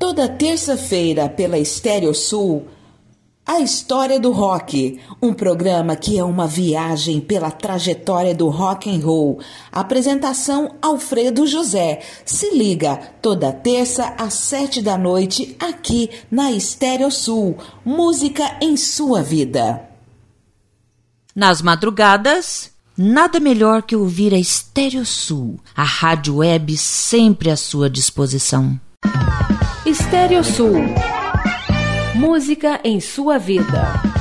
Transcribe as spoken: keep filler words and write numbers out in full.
Toda terça-feira pela Estéreo Sul, A História do Rock, um programa que é uma viagem pela trajetória do rock and roll. Apresentação Alfredo José. Se liga, toda terça às sete da noite, aqui na Estéreo Sul. Música em sua vida. Nas madrugadas, nada melhor que ouvir a Estéreo Sul, a rádio web sempre à sua disposição. Estéreo Sul. Música em sua vida.